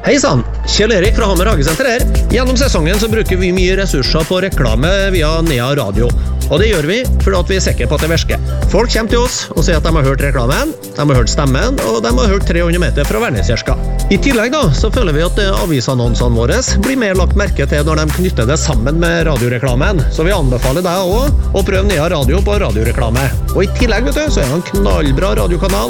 Hei sann, Kjell Erik fra Hammer Hagesenter her. Gjennom sesongen så bruker vi mye ressurser på reklame via Nea Radio. Og det gjør vi fordi at vi er sikre på at det virker. Folk kommer til oss og sier at de har hørt reklamen, de har hørt stemmen, og de har hørt 300 meter fra Værnesgjerska. I tillegg da, så føler vi at avisannonsene våre blir mer lagt merke til når de knytter det sammen med radioreklamen. Så vi anbefaler deg også å prøve Nea Radio på radioreklame. Og i tillegg vet du, så er det en knallbra radiokanal